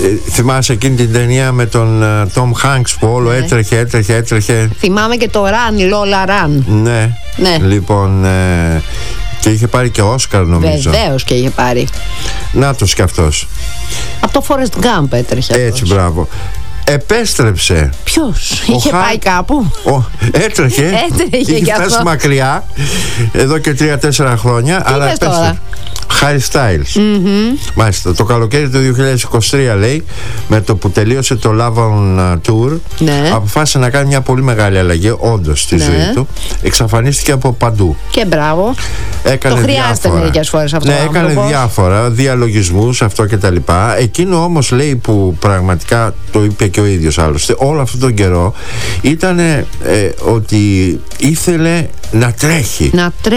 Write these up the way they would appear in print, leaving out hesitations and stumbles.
Θυμάσαι εκείνη την ταινία με τον Tom Hanks που όλο έτρεχε. Θυμάμαι και το Run, Lola Run. Ναι. Λοιπόν, και είχε πάρει και Όσκαρ νομίζω. Βεβαίως και είχε πάρει. Νάτος κι αυτός. Από το Forrest Gump έτρεχε. Έτσι, αυτός. Μπράβο. Επέστρεψε. Ποιος? Είχε πάει κάπου? Έτρεχε. Είχε φτάσει μακριά εδώ και 3-4 χρόνια. Τι αλλά επέστρεψε τώρα? Harry Styles. Μάλιστα. Το καλοκαίρι του 2023 λέει, με το που τελείωσε το Love on Tour, αποφάσισε να κάνει μια πολύ μεγάλη αλλαγή όντως στη ζωή του. Εξαφανίστηκε από παντού. Και μπράβο. Έκανε το χρειάζεται μερικές φορές αυτό. Ναι, έκανε διάφορα, διαλογισμούς, αυτό και τα λοιπά. Εκείνο όμως λέει που πραγματικά το είπε και ο ίδιος άλλωστε όλο αυτόν τον καιρό ήταν ότι ήθελε να τρέχει.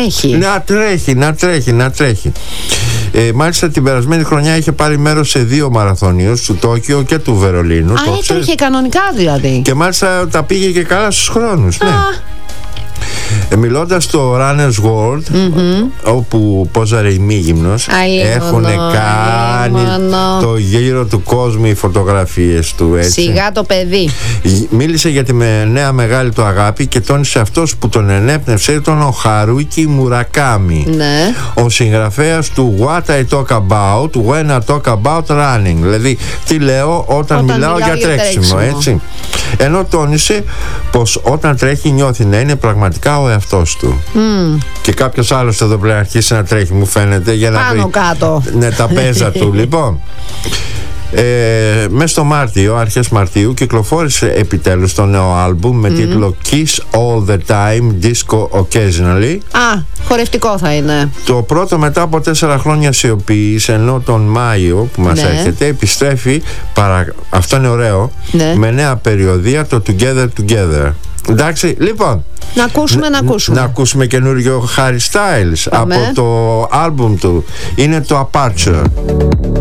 Να τρέχει. Μάλιστα την περασμένη χρονιά είχε πάρει μέρος σε 2 μαραθωνίους, του Τόκιο και του Βερολίνου. Έτρεχε κανονικά δηλαδή. Και μάλιστα τα πήγε και καλά στους χρόνους. Ναι. Μιλώντας στο Runner's World, όπου πόζαρε η Μίγυμνος, έχουν κάνει το γύρο του κόσμου οι φωτογραφίες του, έτσι. Σιγά το παιδί. Μίλησε για τη νέα μεγάλη του αγάπη και τόνισε αυτός που τον ενέπνευσε ήταν ο Χαρούκι Μουρακάμι, ο συγγραφέας του What I Talk About When I Talk About Running, δηλαδή τι λέω όταν μιλάω για τρέξιμο, έτσι. Ενώ τόνισε πως όταν τρέχει νιώθει να είναι πραγματικά ο εαυτός του. Και κάποιος άλλος εδώ πρέπει να αρχίσει να τρέχει, μου φαίνεται, για να πάνω κάτω. Ναι, τα πέζα του. Λοιπόν, μέσα στο Μάρτιο, αρχές Μαρτίου, κυκλοφόρησε επιτέλους το νέο άλμπουμ με τίτλο Kiss All The Time, Disco Occasionally. Χορευτικό θα είναι. Το πρώτο μετά από 4 χρόνια σιωπής, ενώ τον Μάιο που μας έρχεται επιστρέφει, αυτό είναι ωραίο, με νέα περιοδία, το Together. Εντάξει, λοιπόν, να ακούσουμε καινούριο Harry Styles. Από το άλμπουμ του είναι το Aperture.